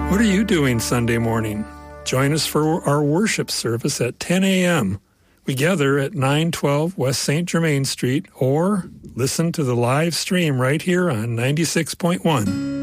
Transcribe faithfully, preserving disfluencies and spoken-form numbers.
What are you doing Sunday morning? Join us for our worship service at ten a.m. We gather at nine twelve West Saint Germain Street, or listen to the live stream right here on ninety-six point one.